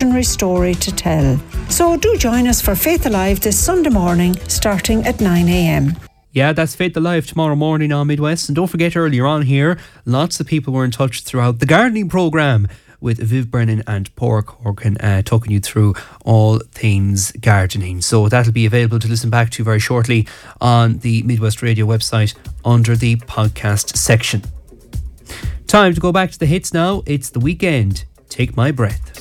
Henry story to tell. So do join us for Faith Alive this Sunday morning, starting at 9 a.m. Yeah, that's Faith Alive tomorrow morning on Midwest. And don't forget, earlier on here, lots of people were in touch throughout the gardening programme with Viv Brennan and Pork Horgan talking you through all things gardening. So that'll be available to listen back to very shortly on the Midwest Radio website under the podcast section. Time to go back to the hits now. It's The Weekend. Take My Breath.